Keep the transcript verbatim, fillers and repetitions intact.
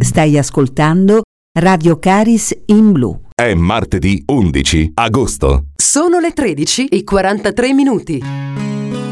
Stai ascoltando Radio Caris in Blu. È martedì undici agosto. Sono le tredici e quarantatré minuti.